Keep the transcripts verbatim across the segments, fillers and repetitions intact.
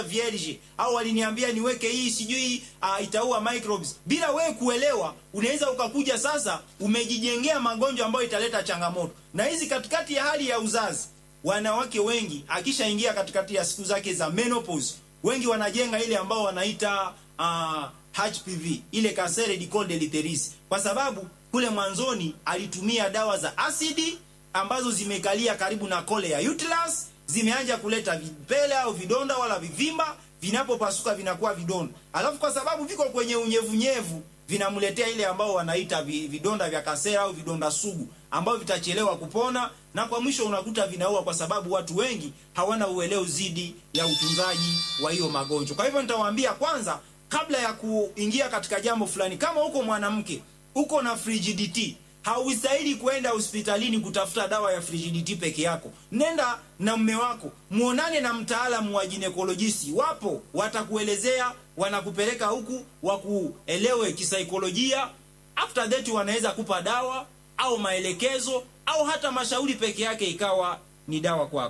vierge, au waliniambia niweke hii sijui uh, itaua microbes. Bila wewe kuelewa, unaweza ukakuja sasa umejijengea magonjwa ambayo italeta changamoto. Na hizi katikati ya hali ya uzazi, wanawake wengi akishaingia katikati ya siku zake za menopause, wengi wanajenga ile ambao wanaita uh, H P V, ile cancer du col de l'utérus, kwa sababu kule mwanzoni alitumia dawa za asidi ambazo zimekalia karibu na kole ya uterus, zimeanza kuleta vipele au vidonda wala vivimba, vinapopasuka vinakuwa vidonda. Alafu kwa sababu viko kwenye unyevunyevu, vinamletea ile ambao wanaita vidonda vya kasera au vidonda sugu ambao vitachelewa kupona, na kwa mwisho unakuta vinaua, kwa sababu watu wengi hawana uelewa zidi ya utunzaji wa hiyo magonjwa. Kwa hivyo nitawaambia kwanza, kabla ya kuingia katika jambo fulani, kama uko mwanamke uko na frigidity, hauistahili kwenda hospitalini kutafuta dawa ya frigidity peke yako. Nenda na mume wako, muonane na mtaalamu wa ginecologist. Wapo watakuelezea, wanakupeleka huku wakuelewe kisaikolojia. After that wanaweza kupa dawa au maelekezo au hata mashauri peke yake ikawa ni dawa kwako.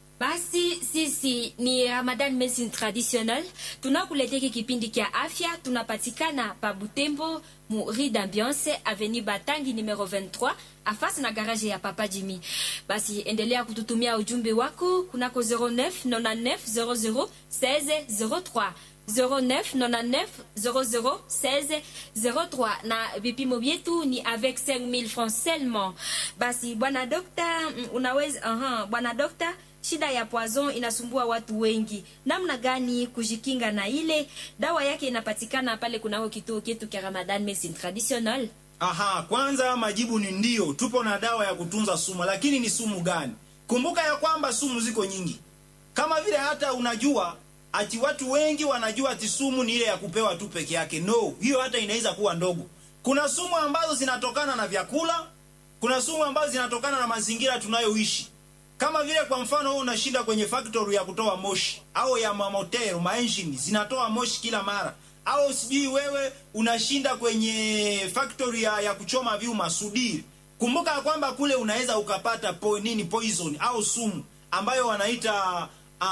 Basi sisi ni Ramadan Medicine Traditional, tunakuletea kipindi kia afya. Tunapatikana pa Butembo mu Rue d'Ambiance, Avenue Batangi numero vingt-trois, afasi na garage ya Papa Jimmy. Basi endelea kututumia ujumbe wako kunako zero neuf nonante-neuf zero zero seize zero trois zero neuf nonante-neuf zero zero seize zero trois, na vipimo vyetu ni avec cinq mille francs seulement. Basi bwana dokta, unaweza aha uh-huh, bwana dokta, shida ya poison inasumbua watu wengi. Namna gani kujikinga na ile? Dawa yake inapatikana pale kunako kituo chetu cha Ramadan Medicine Traditional. Aha, kwanza majibu ni ndio. Tupo na dawa ya kutunza sumu, lakini ni sumu gani? Kumbuka ya kwamba sumu ziko nyingi. Kama vile hata unajua ati watu wengi wanajua ati sumu ni ile ya kupewa tu peke yake. No, hiyo hata inaweza kuwa ndogo. Kuna sumu ambazo zinatokana na vyakula, kuna sumu ambazo zinatokana na mazingira tunayoishi. Kama vile kwa mfano wewe unashinda kwenye factory ya kutoa moshi, au ya mamotero, maengine zinatoa moshi kila mara, au sijui wewe unashinda kwenye factory ya, ya kuchoma vyuma sudiri. Kumbuka kwamba kule unaweza ukapata po, nini poison au sumu ambayo wanaita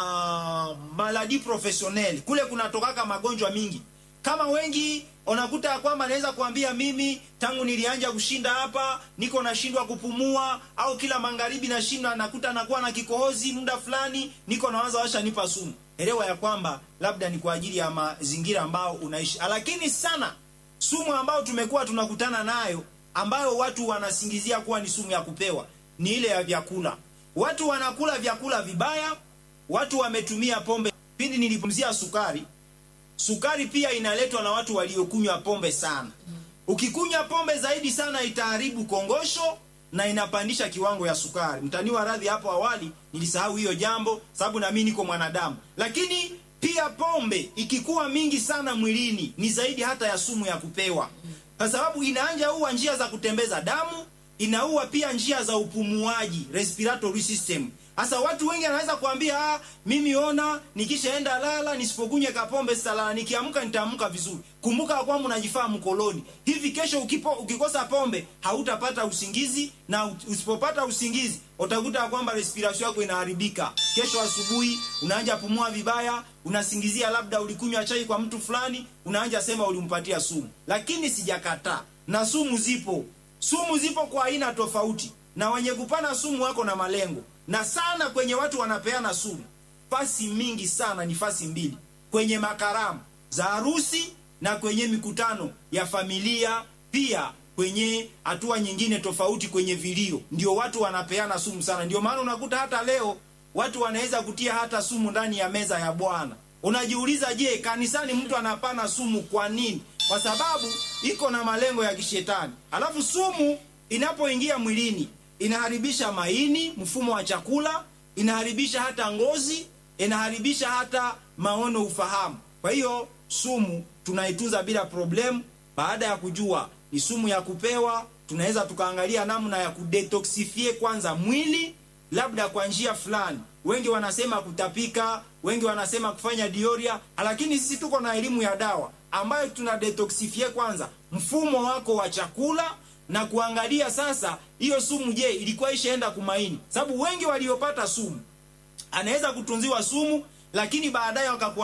uh, maladie professionnelle. Kule kunatokaka magonjwa mingi. Kama wengi unakuta kwamba anaweza kuambia mimi tangu nilianza kushinda hapa niko nashindwa kupumua, au kila magharibi nashindwa, nakuta nakuwa na kikohozi muda fulani, niko naanza washa nipa sumu. Elewa ya kwamba labda ni kwa ajili ya mazingira ambao unaishi. Lakini sana sumu ambao tumekuwa tunakutana nayo ambayo watu wanasingizia kuwa ni sumu ya kupewa ni ile ya vyakula. Watu wanakula vyakula vibaya, watu wametumia pombe. Pindi nilipumzia sukari, sukari pia inaletwa na watu waliokunywa pombe sana. Ukikunywa pombe zaidi sana itaharibu kongosho na inapandisha kiwango ya sukari. Mtaniwa radhi, hapo awali nilisahau hiyo jambo sababu na mimi niko mwanadamu. Lakini pia pombe ikikuwa mingi sana mwilini ni zaidi hata ya sumu ya kupewa. Kwa sababu inaanja uwa njia za kutembeza damu, inaua pia njia za upumuaji, respiratory system. Asa watu wengi wanaweza kuambia ah, mimi ona nikishaenda lala nisipokunywa kapombe sala nikiamka nitaamka vizuri. Kumbuka kwamba unajifaa mkoloni. Hivi kesho ukipo, ukikosa pombe hautapata usingizi, na usipopata usingizi utakuta kwamba respiration yako inaharibika. Kesho asubuhi unaanza pumua vibaya, unasingizia labda ulikunywa chai kwa mtu fulani, unaanza sema ulimpatia sumu. Lakini sijakataa. Na sumu zipo. Sumu zipo kwa aina tofauti, na wenye kupana sumu wako na malengo. Na sana kwenye watu wanapeana sumu, fasi mingi sana ni fasi mbili: kwenye makaramu za harusi na kwenye mikutano ya familia, pia kwenye hatua nyingine tofauti kwenye vilio. Ndio watu wanapeana sumu sana. Ndio maana unakuta hata leo watu wanaweza kutia hata sumu ndani ya meza ya Bwana. Unajiuliza, je, kanisani mtu anapana sumu kwa nini? Kwa sababu iko na malengo ya kishetani. Alafu sumu inapoingia mwilini inaharibisha maini, mfumo wa chakula, inaharibisha hata ngozi, inaharibisha hata maono, ufahamu. Kwa hiyo sumu tunaitunza bila problem. Baada ya kujua ni sumu ya kupewa, tunaweza tukaangalia namna ya kudetoxifie kwanza mwili, labda kwa njia fulani. Wengi wanasema kutapika, wengi wanasema kufanya dioria, lakini sisi tuko na elimu ya dawa ambayo tuna detoxifie kwanza mfumo wako wa chakula, na kuangalia sasa hiyo sumu, je, ilikuwa ishaenda kumaini? Sababu wengi waliopata sumu anaweza kutunziwa sumu, lakini baadaye wakakuwa